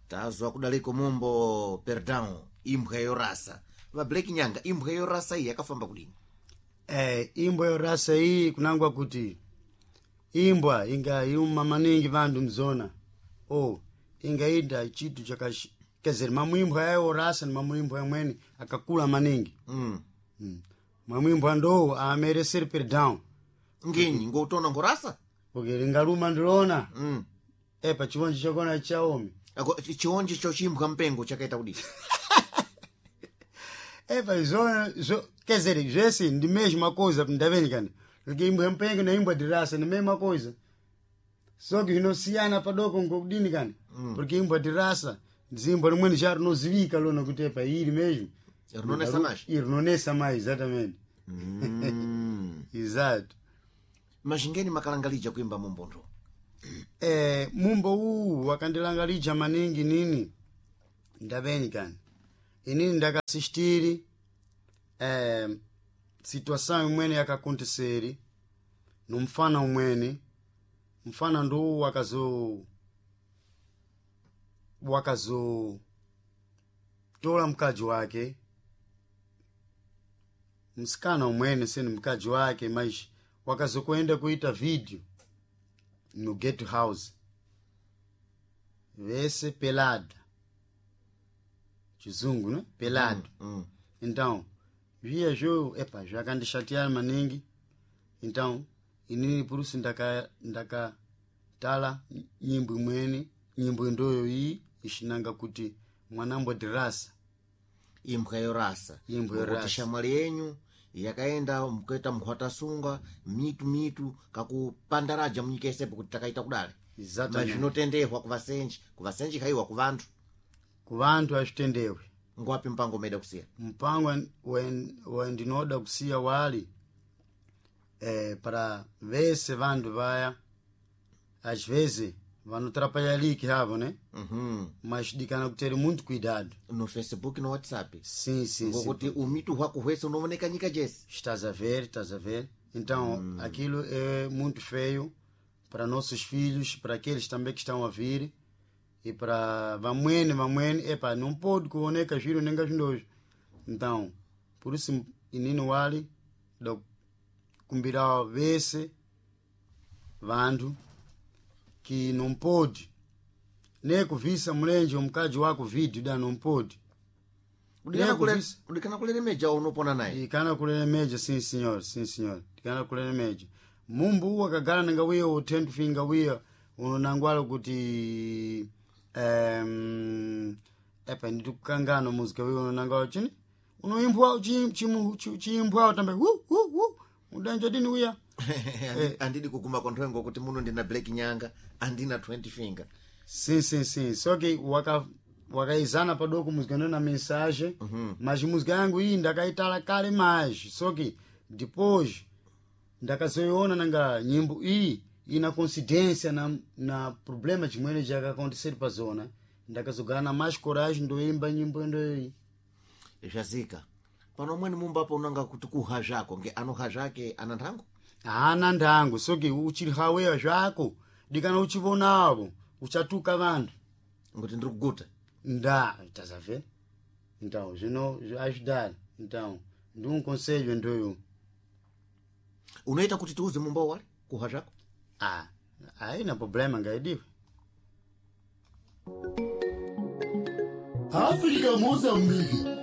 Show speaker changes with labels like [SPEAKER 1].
[SPEAKER 1] tazwa kudaliko mumbo perdão imbwa yorasa va Black Nyanga imbwa yorasa iyi yakafamba kudini?
[SPEAKER 2] Imbwa yorasa iyi kunangwa kuti imbwa inga yuma maningi vandu mzona ingaida chitu chakashi kezeri mamwimbwa yayorasa ni mamwimbwa yamweni akakula maningi mamwimbwa ndo amereseri perdão
[SPEAKER 1] ngenyi ngotona ngorasa
[SPEAKER 2] lingaluma ndilona epa chionji chakona chaomi
[SPEAKER 1] chionji cho chimbwa mpengo chakaita kudini?
[SPEAKER 2] epa kezeri zvese ndi mesma coisa ndaveni kana porque imbwa mpengo na imbwa dirasa ni mesma coisa soki zvinosiyana padoko ngokudini kana porque imbwa dirasa ndizimbwa rimweni charo rinozivika lona kuti epa iri mesmo rinonesa mai exatamente exato.
[SPEAKER 1] Mashingeni makalangalija kuimba mumbo ndo?
[SPEAKER 2] Mumbo huu wakandilangalija maningi nini ndaveni kana inini ndakasishtiri situação imwene yakakonteseri nomfana umwene mfana ndo wakazo tola mkaji wake msikana umwene seni mkaji wake maishi wakazokwenda kuita video no get house vese pelada chizungu no pelada então via jo epa zvakandishatiana maningi então inini purusi ndaka tala nyimbo imweni nyimbo ndoyo iyi ishinanga kuti mwanambo dirasa
[SPEAKER 1] imbwa yorasa kuti shamwali yenyu yakaenda mkuita mkhwatasunga mitu kakupandaraja munyika isepo kuti takaita kudale mazvinotendehwa kuvasenji haiwa kuvantu azvitendewe ngwapi mpango meda kusiya?
[SPEAKER 2] Mpango wendinoda kusiya wali para vese vandu vaya às vezes vanotrapalhaliki havo né mas dikana kuteri muito cuidado
[SPEAKER 1] no Facebook no WhatsApp.
[SPEAKER 2] Sim
[SPEAKER 1] ngokuti umito hwako hwese unooneka nyika jese.
[SPEAKER 2] Estás a ver então aquilo é muito feio para nossos filhos, para aqueles também que estão a vir e para vamwene epa não pode kuoneka zviro nenga zvindozo. Então por isso inino wali do kumbira vese vandu que não pode ne kuvisa mlenje umkaji wako video da não pode
[SPEAKER 1] udikana kulemeja unopona naye
[SPEAKER 2] ikana kulemeja. Sim senhor dikana kulemeja mumbu wakagala nanga wiyo utend finger wiyo unonangwala kuti epa nditukangana muzika wiyo unonangwala chini unoimbwa chiimbwa tambe udanja dini wiya
[SPEAKER 1] andidi kuguma kontwengo kuti muno ndina Black Nyanga andina 20 finger.
[SPEAKER 2] Sim soki wakaizana padoko muzika na mensagem mas muzika yangu iyi ndakaitala kale mais soki depois ndakazoiona nanga nyimbo iyi ina coincidência na problema chimwene chakakonteser pa zona ndakazogana mais coragem ndoimba nyimbo ndoyi
[SPEAKER 1] zvazika pano mweni mumba unanga kuti kuhazhako nge anohazhake ana ndango
[SPEAKER 2] hana ndango soki uchirihaweya zvako dikana uchivonavo uchatuka vantu
[SPEAKER 1] ngoti ndiri kuguta
[SPEAKER 2] tazavera então zvino ajudar então ndi um conselho ndoyo
[SPEAKER 1] unoita kuti tiuze mumba wali kuhazhako
[SPEAKER 2] haina problema ngaidiwe.
[SPEAKER 3] África Moçambique